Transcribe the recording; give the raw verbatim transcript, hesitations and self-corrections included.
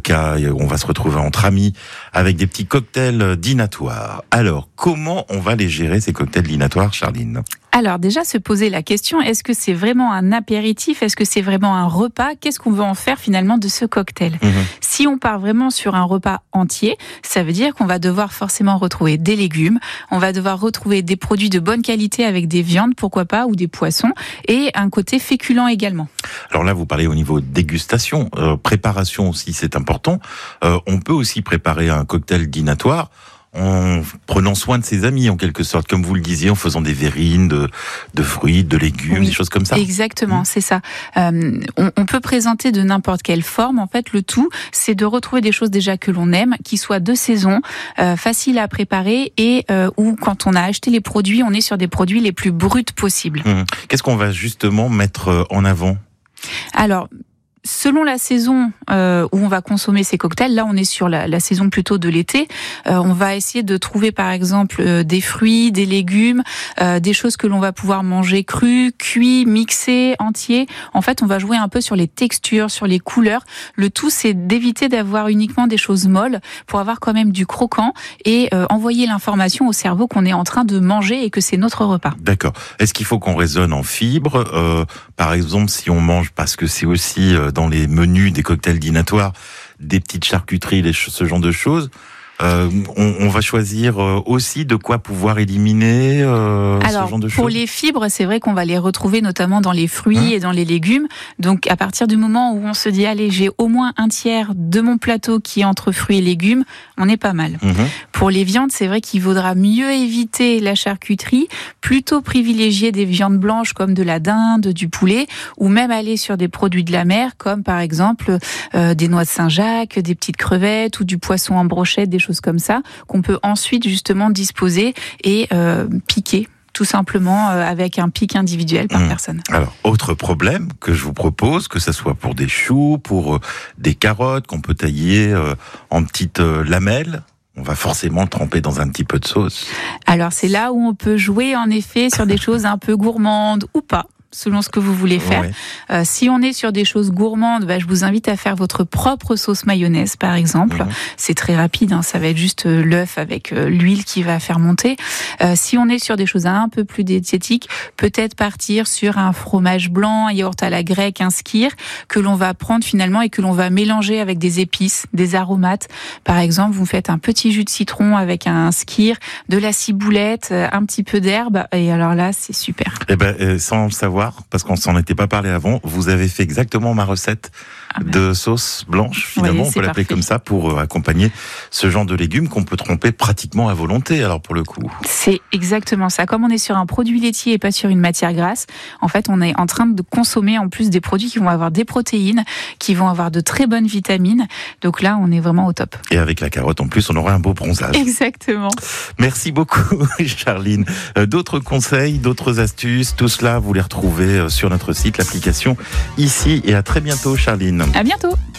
cas, on va se retrouver entre amis avec des petits cocktails dînatoires. Alors, comment on va les gérer, ces cocktails dînatoires, Charline ? Alors déjà, se poser la question, est-ce que c'est vraiment un apéritif ? Est-ce que c'est vraiment un repas ? Qu'est-ce qu'on veut en faire finalement de ce cocktail ? mmh. Si on part vraiment sur un repas entier, ça veut dire qu'on va devoir forcément retrouver des légumes, on va devoir retrouver des produits de bonne qualité avec des viandes, pourquoi pas, ou des poissons, et un côté féculent également. Alors là, vous parlez au niveau dégustation, euh, préparation aussi, c'est important. Euh, on peut aussi préparer un cocktail dînatoire en prenant soin de ses amis, en quelque sorte, comme vous le disiez, en faisant des verrines de, de fruits, de légumes, oui, des choses comme ça. Exactement, mmh. c'est ça. Euh, on, on peut présenter de n'importe quelle forme. En fait, le tout, c'est de retrouver des choses déjà que l'on aime, qui soient de saison, euh, faciles à préparer et euh, où, quand on a acheté les produits, on est sur des produits les plus bruts possibles. Mmh. Qu'est-ce qu'on va justement mettre en avant ? Alors, selon la saison euh, où on va consommer ces cocktails, là on est sur la, la saison plutôt de l'été, euh, on va essayer de trouver par exemple euh, des fruits, des légumes, euh, des choses que l'on va pouvoir manger crus, cuits, mixés, entiers. En fait, on va jouer un peu sur les textures, sur les couleurs. Le tout, c'est d'éviter d'avoir uniquement des choses molles pour avoir quand même du croquant et euh, envoyer l'information au cerveau qu'on est en train de manger et que c'est notre repas. D'accord. Est-ce qu'il faut qu'on raisonne en fibres ? euh, Par exemple, si on mange, parce que c'est aussi euh, dans les menus des cocktails dînatoires, des petites charcuteries, les, ce genre de choses. Euh, on, on va choisir aussi de quoi pouvoir éliminer euh, Alors, ce genre de choses. Pour les fibres, c'est vrai qu'on va les retrouver notamment dans les fruits hein et dans les légumes. Donc, à partir du moment où on se dit, allez, j'ai au moins un tiers de mon plateau qui est entre fruits et légumes, on est pas mal. Mmh. Pour les viandes, c'est vrai qu'il vaudra mieux éviter la charcuterie, plutôt privilégier des viandes blanches comme de la dinde, du poulet, ou même aller sur des produits de la mer, comme par exemple euh, des noix de Saint-Jacques, des petites crevettes ou du poisson en brochette, des choses comme ça, qu'on peut ensuite justement disposer et euh, piquer, tout simplement euh, avec un pic individuel par mmh. personne. Alors, autre problème que je vous propose, que ce soit pour des choux, pour euh, des carottes qu'on peut tailler euh, en petites euh, lamelles, on va forcément tremper dans un petit peu de sauce. Alors, c'est là où on peut jouer en effet sur des choses un peu gourmandes ou pas, selon ce que vous voulez faire. Ouais. Euh, si on est sur des choses gourmandes, bah, je vous invite à faire votre propre sauce mayonnaise, par exemple. Mmh. C'est très rapide, hein, ça va être juste euh, l'œuf avec euh, l'huile qui va faire monter. Euh, si on est sur des choses un peu plus diététiques, peut-être partir sur un fromage blanc, un yaourt à la grecque, un skyr, que l'on va prendre finalement et que l'on va mélanger avec des épices, des aromates. Par exemple, vous faites un petit jus de citron avec un skyr, de la ciboulette, un petit peu d'herbe, et alors là, c'est super. Eh ben, euh, sans le savoir, parce qu'on s'en était pas parlé avant, vous avez fait exactement ma recette ah ben. de sauce blanche, finalement, oui, on peut l'appeler parfait. Comme ça, pour euh, accompagner ce genre de légumes qu'on peut tremper pratiquement à volonté, alors pour le coup. C'est exactement ça. Comme on est sur un produit laitier et pas sur une matière grasse, en fait, on est en train de consommer en plus des produits qui vont avoir des protéines, qui vont avoir de très bonnes vitamines. Donc là, on est vraiment au top. Et avec la carotte, en plus, on aura un beau bronzage. Exactement. Merci beaucoup, Charline. Euh, d'autres conseils, d'autres astuces, tout cela, vous les retrouvez sur notre site, l'application Ici, et à très bientôt, Charline. À bientôt.